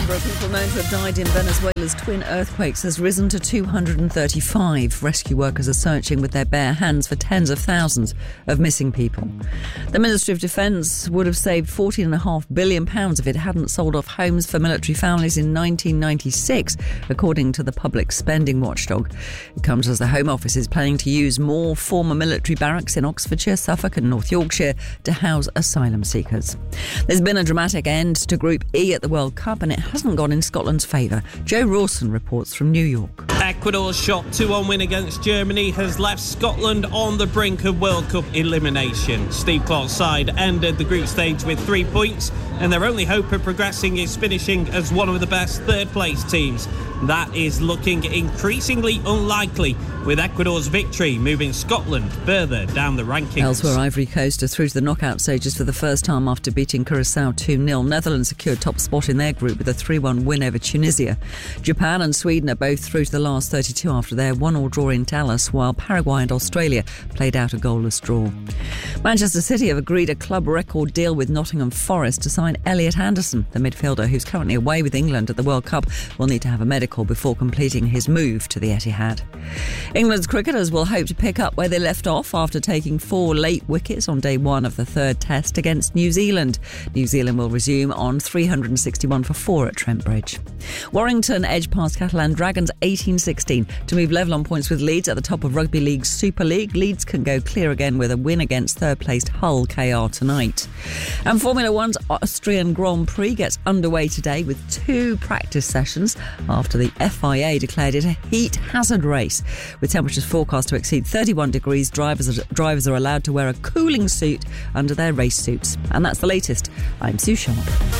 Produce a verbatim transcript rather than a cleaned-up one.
number of people known to have died in Venezuela's twin earthquakes has risen to two hundred thirty-five. Rescue workers are searching with their bare hands for tens of thousands of missing people. The Ministry of Defence would have saved fourteen point five billion pounds if it hadn't sold off homes for military families in nineteen ninety-six, according to the public spending watchdog. It comes as the Home Office is planning to use more former military barracks in Oxfordshire, Suffolk and North Yorkshire to house asylum seekers. There's been a dramatic end to Group E at the World Cup, and it hasn't gone in Scotland's favour. Joe Rawson reports from New York. Ecuador's shot two one win against Germany has left Scotland on the brink of World Cup elimination. Steve Clarke's side ended the group stage with three points, and their only hope of progressing is finishing as one of the best third-place teams. That is looking increasingly unlikely, with Ecuador's victory moving Scotland further down the rankings. Elsewhere, Ivory Coast are through to the knockout stages for the first time after beating Curaçao two nil. Netherlands secured top spot in their group with a three one win over Tunisia. Japan and Sweden are both through to the last thirty-two after their one-all draw in Dallas, while Paraguay and Australia played out a goalless draw. Manchester City have agreed a club record deal with Nottingham Forest to sign Elliot Anderson. The midfielder, who's currently away with England at the World Cup, will need to have a medical before completing his move to the Etihad. England's cricketers will hope to pick up where they left off after taking four late wickets on day one of the third test against New Zealand. New Zealand will resume on three hundred sixty-one for four at Trent Bridge. Warrington edged past Catalan Dragons eighteen sixteen to move level on points with Leeds at the top of Rugby League's Super League. Leeds can go clear again with a win against third-placed Hull K R tonight. And Formula One's Austrian Grand Prix gets underway today with two practice sessions after the F I A declared it a heat hazard race. With temperatures forecast to exceed thirty-one degrees, drivers are, drivers are allowed to wear a cooling suit under their race suits. And that's the latest. I'm Sue Sharp.